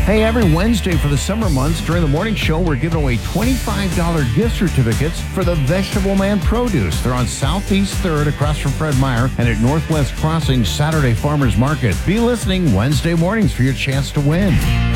Hey, every Wednesday for the summer months during the morning show, we're giving away $25 gift certificates for the Vegetable Man Produce. They're on Southeast 3rd across from Fred Meyer and at Northwest Crossing Saturday Farmers Market. Be listening Wednesday mornings for your chance to win.